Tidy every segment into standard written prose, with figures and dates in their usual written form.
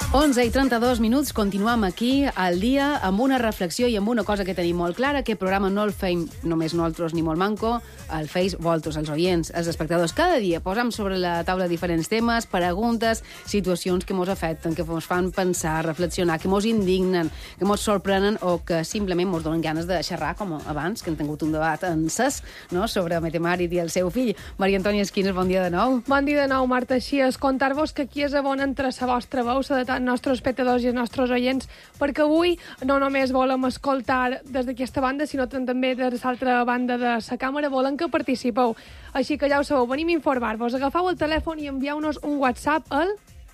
11:32, continuem aquí al dia amb una reflexió i amb una cosa que tenim molt clara. Aquest programa no el feim només nosaltres ni molt manco, el feis vosaltres, els oients, els espectadors. Cada dia posam sobre la taula diferents temes, preguntes, situacions que mos afecten, que mos fan pensar, reflexionar, que mos indignen, que mos sorprenen o que simplement mos donen ganes de xerrar, com abans, que hem tingut un debat encès, no?, sobre Metemàrit i el seu fill. Maria Antònia Esquines, bon dia de nou. Bon dia de nou, Marta. Així és, contar-vos que aquí és bon entre la vostra veu, la de nostres espectadors i els nostres oients, perquè avui no només volem escoltar des d'aquesta banda, sinó també des de l'altra banda de la càmera, volem que participeu. Així que ja ho sabeu, venim a informar-vos. Agafeu el telèfon i envieu-nos un WhatsApp al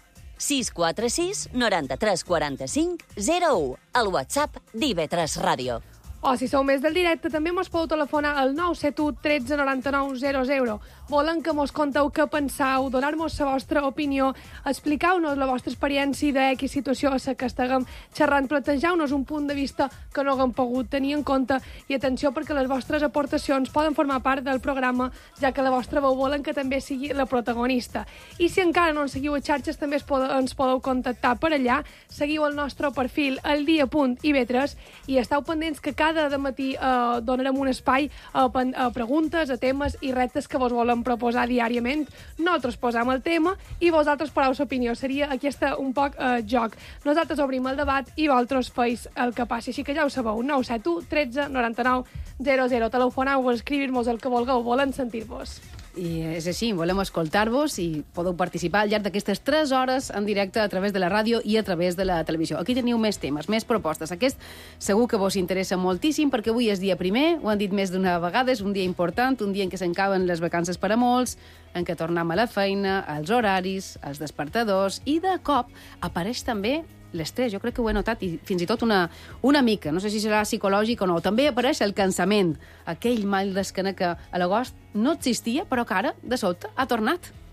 646 93 45 01, el WhatsApp d'IV3 Ràdio. O, si sou més del directe, també mos podeu telefonar al 971 13 99 00. Volen que mos conteu què penseu, donar-nos la vostra opinió, explicar-nos la vostra experiència de quina situació a la que estiguem xerrant, plantejar-nos un punt de vista que no haguem pogut tenir en compte. I atenció, perquè les vostres aportacions poden formar part del programa, ja que la vostra veu volen que també sigui la protagonista. I si encara no ens seguiu a xarxes, també ens podeu contactar per allà. Seguiu el nostre perfil aldia.ib3 i esteu pendents que cada matí donarem un espai a preguntes, a temes i reptes que vos volem proposar diàriament. Nosaltres posam el tema i vosaltres pareu l'opinió. Seria aquest un poc joc. Nosaltres obrim el debat i vosaltres feis el que passi. Així que ja ho sabeu, 971 13 99 00. Telefoneu o escrivir-nos el que vulgueu, volen sentir-vos. I és així, volem escoltar-vos i podeu participar al llarg d'aquestes 3 hores en directe a través de la ràdio i a través de la televisió. Aquí teniu més temes, més propostes. Aquest segur que vos interessa moltíssim perquè avui és dia primer, ho han dit més d'una vegada, és un dia important, un dia en què s'encaben les vacances per a molts, en què tornem a la feina, als horaris, als despertadors, i de cop apareix també l'estrès. Jo crec que ho he notat, i fins i tot una mica, no sé si serà psicològic o no. També apareix el cansament, aquell mal d'esquena que a l'agost no existia, però que ara, de sobte, ha tornat.